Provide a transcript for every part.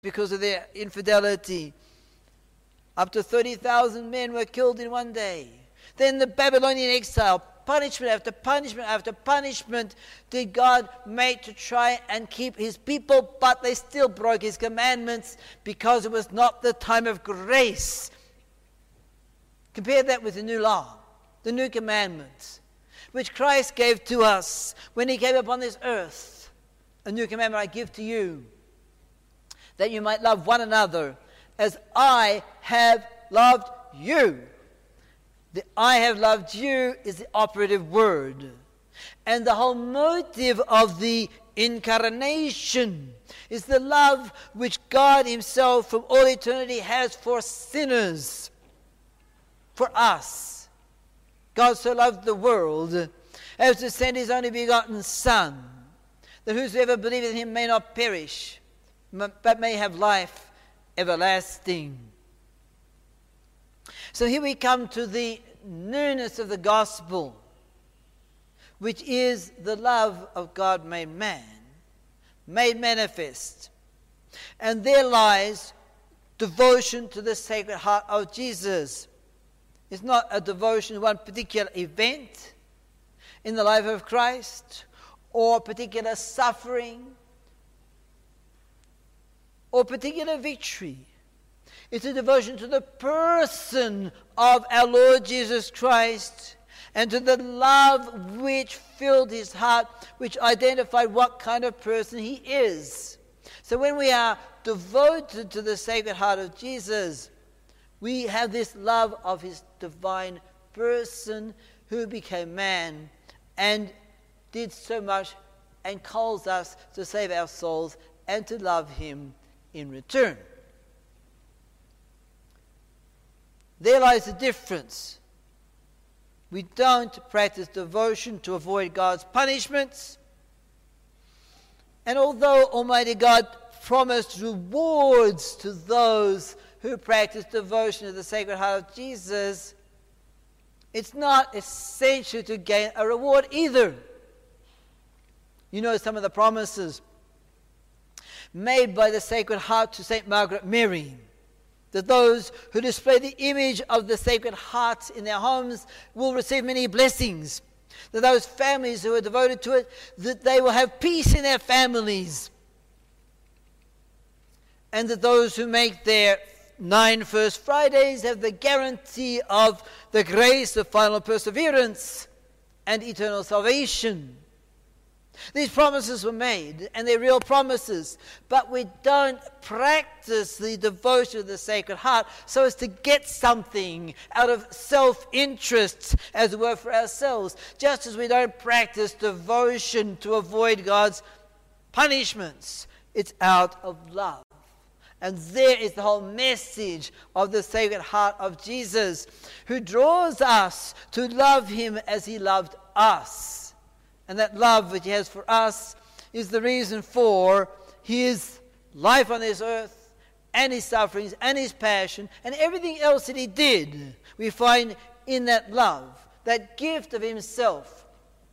because of their infidelity. Up to 30,000 men were killed in one day. Then the Babylonian exile, punishment after punishment after punishment did God make to try and keep his people, but they still broke his commandments because it was not the time of grace. Compare that with the new law, the new commandments, which Christ gave to us when he came upon this earth. A new commandment I give to you, that you might love one another as I have loved you. The I have loved you is the operative word. And the whole motive of the incarnation is the love which God himself from all eternity has for sinners, for us. God so loved the world as to send his only begotten Son, that whosoever believeth in him may not perish, but may have life everlasting. So here we come to the newness of the gospel, which is the love of God made man, made manifest. And there lies devotion to the Sacred Heart of Jesus. It's not a devotion to one particular event in the life of Christ, or particular suffering, or particular victory. It's a devotion to the person of our Lord Jesus Christ and to the love which filled his heart, which identified what kind of person he is. So when we are devoted to the Sacred Heart of Jesus, we have this love of his divine person who became man and did so much and calls us to save our souls and to love him in return. There lies the difference. We don't practice devotion to avoid God's punishments. And although Almighty God promised rewards to those who practice devotion to the Sacred Heart of Jesus, it's not essential to gain a reward either. You know some of the promises made by the Sacred Heart to St. Margaret Mary, that those who display the image of the Sacred Heart in their homes will receive many blessings, that those families who are devoted to it, that they will have peace in their families, and that those who make their 9 First Fridays have the guarantee of the grace of final perseverance and eternal salvation. These promises were made, and they're real promises, but we don't practice the devotion of the Sacred Heart so as to get something out of self-interest, as it were, for ourselves, just as we don't practice devotion to avoid God's punishments. It's out of love. And there is the whole message of the Sacred Heart of Jesus, who draws us to love him as he loved us. And that love which he has for us is the reason for his life on this earth, and his sufferings, and his passion, and everything else that he did. We find in that love, that gift of himself.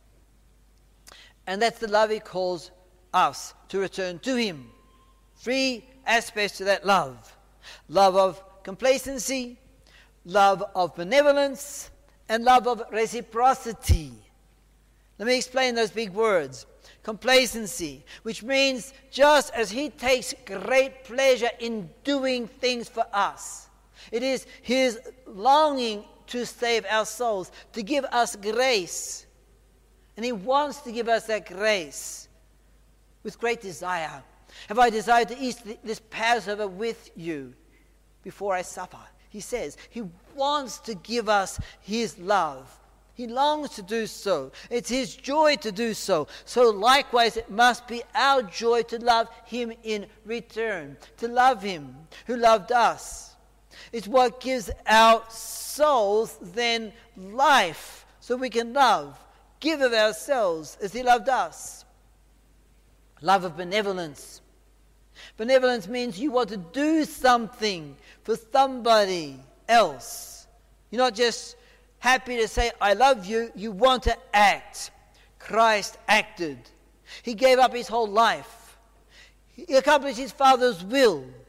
And that's the love he calls us to return to him. 3 aspects to that love. Love of complacency, love of benevolence, and love of reciprocity. Let me explain those big words. Complacency, which means just as he takes great pleasure in doing things for us, it is his longing to save our souls, to give us grace. And he wants to give us that grace with great desire. Have I desired to eat this Passover with you before I suffer? He says he wants to give us his love. He longs to do so. It's his joy to do so. So likewise, it must be our joy to love him in return, to love him who loved us. It's what gives our souls then life, so we can love, give of ourselves as he loved us. Love of benevolence. Benevolence means you want to do something for somebody else. You're not just happy to say, I love you. You want to act. Christ acted. He gave up his whole life. He accomplished his Father's will.